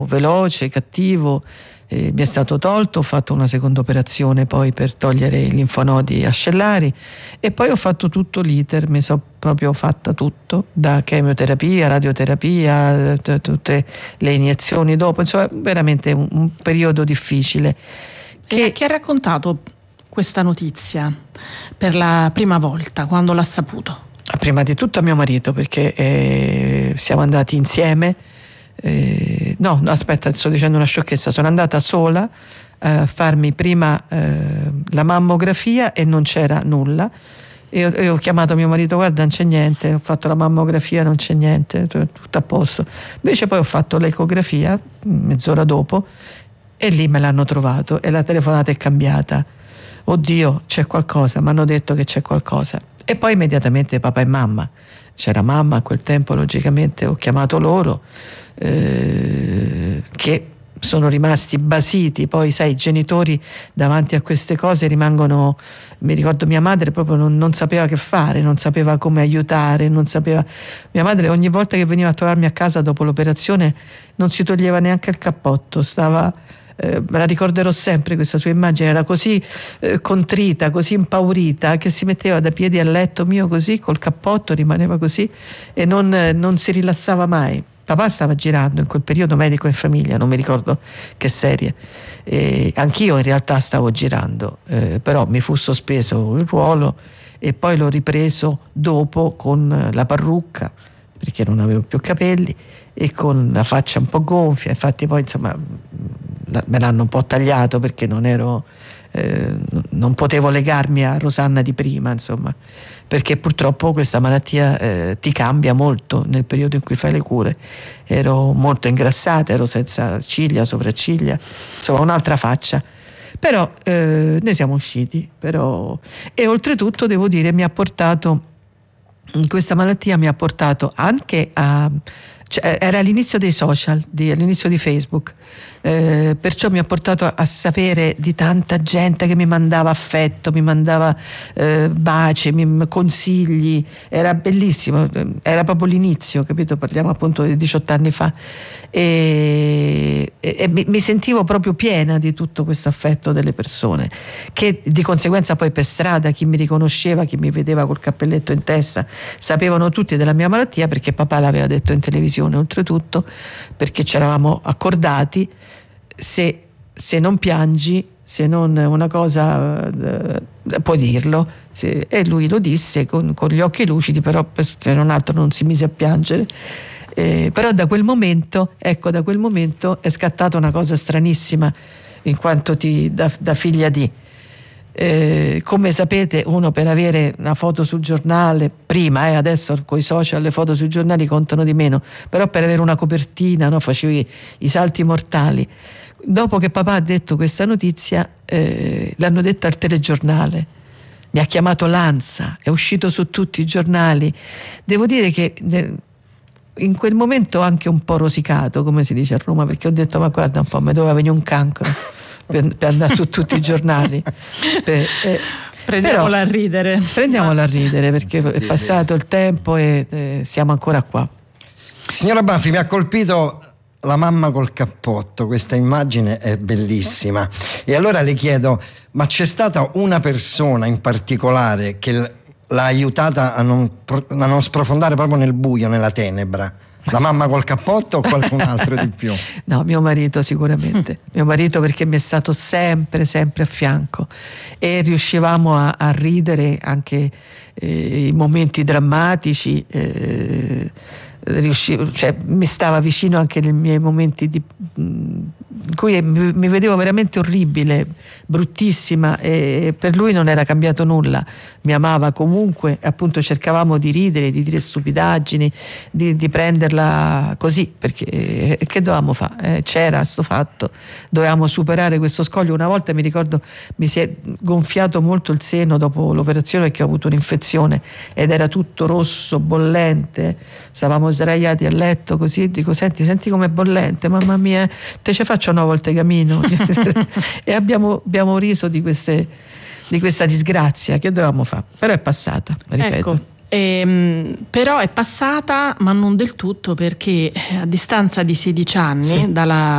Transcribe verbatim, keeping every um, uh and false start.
veloce, cattivo. Eh, mi è stato tolto, ho fatto una seconda operazione poi per togliere i linfonodi ascellari e poi ho fatto tutto l'iter, mi sono proprio fatta tutto, da chemioterapia, radioterapia, t- tutte le iniezioni dopo, insomma veramente un, un periodo difficile. Che... E chi ha raccontato questa notizia per la prima volta, quando l'ha saputo? Prima di tutto a mio marito, perché eh, siamo andati insieme. Eh, no, no, aspetta, sto dicendo una sciocchezza. Sono andata sola eh, a farmi prima eh, la mammografia e non c'era nulla. E ho, e ho chiamato mio marito, guarda, non c'è niente. Ho fatto la mammografia, non c'è niente, tutto a posto. Invece poi ho fatto l'ecografia mezz'ora dopo e lì me l'hanno trovato e la telefonata è cambiata. Oddio, c'è qualcosa, mi hanno detto che c'è qualcosa. E poi immediatamente papà e mamma. C'era mamma a quel tempo, logicamente ho chiamato loro, eh, che sono rimasti basiti. Poi sai, i genitori davanti a queste cose rimangono, mi ricordo mia madre proprio non, non sapeva che fare, non sapeva come aiutare, non sapeva. Mia madre ogni volta che veniva a trovarmi a casa dopo l'operazione non si toglieva neanche il cappotto, stava... Eh, me la ricorderò sempre questa sua immagine, era così eh, contrita, così impaurita, che si metteva da piedi al letto mio così col cappotto, rimaneva così e non, eh, non si rilassava mai. Papà stava girando in quel periodo Medico in Famiglia, non mi ricordo che serie, e anch'io in realtà stavo girando, eh, però mi fu sospeso il ruolo e poi l'ho ripreso dopo con la parrucca perché non avevo più capelli e con la faccia un po' gonfia. Infatti poi insomma me l'hanno un po' tagliato perché non ero eh, non potevo legarmi a Rosanna di prima, insomma, perché purtroppo questa malattia eh, ti cambia molto nel periodo in cui fai le cure. Ero molto ingrassata, ero senza ciglia, sopracciglia, insomma un'altra faccia, però eh, ne siamo usciti. Però e oltretutto devo dire mi ha portato questa malattia mi ha portato anche a, cioè, era all'inizio dei social, di, all'inizio di Facebook, eh, perciò mi ha portato a, a sapere di tanta gente che mi mandava affetto, mi mandava eh, baci, mi, consigli, era bellissimo, era proprio l'inizio, capito? Parliamo appunto di diciotto anni fa e, e, e mi, mi sentivo proprio piena di tutto questo affetto delle persone, che di conseguenza poi per strada chi mi riconosceva, chi mi vedeva col cappelletto in testa, sapevano tutti della mia malattia perché papà l'aveva detto in televisione, oltretutto perché ci eravamo accordati, se, se non piangi, se non una cosa eh, puoi dirlo, se, e lui lo disse con, con gli occhi lucidi, però se non altro non si mise a piangere. Eh, però da quel momento, ecco, da quel momento è scattata una cosa stranissima, in quanto ti, da, da figlia di Eh, come sapete, uno per avere una foto sul giornale prima, eh, adesso con i social le foto sui giornali contano di meno, però per avere una copertina, no, facevi i salti mortali. Dopo che papà ha detto questa notizia, eh, l'hanno detta al telegiornale, mi ha chiamato l'ANSA, è uscito su tutti i giornali. Devo dire che eh, in quel momento ho anche un po' rosicato, come si dice a Roma, perché ho detto ma guarda un po', mi doveva venire un cancro per, per andare su tutti i giornali. Per, eh, prendiamola a ridere. Prendiamola a ridere perché è passato il tempo e eh, siamo ancora qua. Signora Banfi, mi ha colpito la mamma col cappotto, questa immagine è bellissima. E allora le chiedo, ma c'è stata una persona in particolare che l'ha aiutata a non, a non sprofondare proprio nel buio, nella tenebra? La mamma col cappotto o qualcun altro di più? No, mio marito sicuramente, mm. mio marito, perché mi è stato sempre sempre a fianco e riuscivamo a, a ridere anche eh, i momenti drammatici, eh, riuscivo, cioè, mi stava vicino anche nei miei momenti di, in cui mi, mi vedevo veramente orribile, bruttissima, e per lui non era cambiato nulla, mi amava comunque e appunto cercavamo di ridere, di dire stupidaggini, di, di prenderla così, perché eh, che dovevamo fare? Eh, c'era sto fatto, dovevamo superare questo scoglio. Una volta mi ricordo mi si è gonfiato molto il seno dopo l'operazione perché ho avuto un'infezione ed era tutto rosso, bollente, stavamo sdraiati a letto così, dico senti, senti com'è bollente, mamma mia, te ce faccio una volta cammino e abbiamo, abbiamo riso di queste di questa disgrazia che dovevamo fare, però è passata, ripeto. Ecco, ehm, però è passata ma non del tutto, perché a distanza di sedici anni sì. dalla